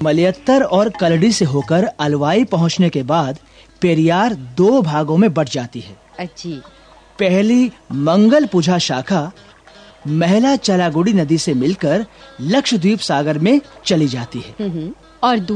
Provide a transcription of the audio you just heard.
मलयत्तर और कलडी से होकर अलवाई पहुंचने के बाद पेरियार 2 भागों में बट जाती है। अच्छी। पहली मंगलपुझा शाखा महिला चलागुड़ी नदी से मिलकर लक्षद्वीप सागर में चली जाती है और